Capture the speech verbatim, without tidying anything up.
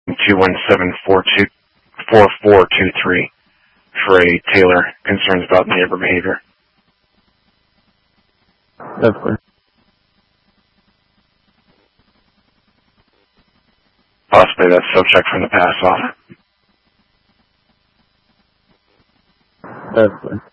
two one seven four two four four two three for a Taylor. Concerns about neighbor behavior. That's clear. Possibly that subject from the past off. That's clear.